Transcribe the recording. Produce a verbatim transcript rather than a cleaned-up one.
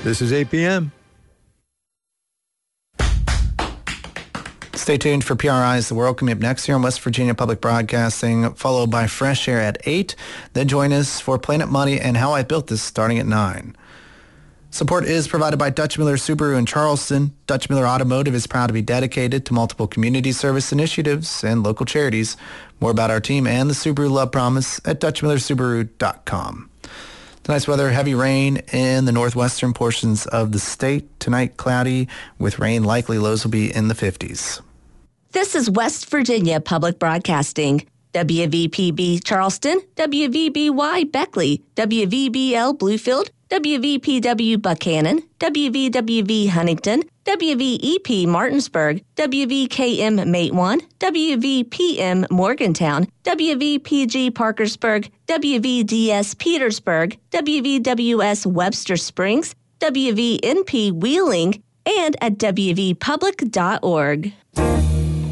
This is eight p.m. Stay tuned for P R I's The World coming up next here on West Virginia Public Broadcasting, followed by Fresh Air at eight. Then join us for Planet Money and How I Built This starting at nine. Support is provided by Dutch Miller Subaru in Charleston. Dutch Miller Automotive is proud to be dedicated to multiple community service initiatives and local charities. More about our team and the Subaru Love Promise at dutch miller subaru dot com. Tonight's weather, heavy rain in the northwestern portions of the state. Tonight, cloudy with rain. Likely lows will be in the fifties. This is West Virginia Public Broadcasting. W V P B Charleston, W V B Y Beckley, W V B L Bluefield, W V P W Buchanan, W V W V Huntington, W V E P Martinsburg, W V K M Matewan, W V P M Morgantown, W V P G Parkersburg, W V D S Petersburg, W V W S Webster Springs, W V N P Wheeling, and at w v public dot org.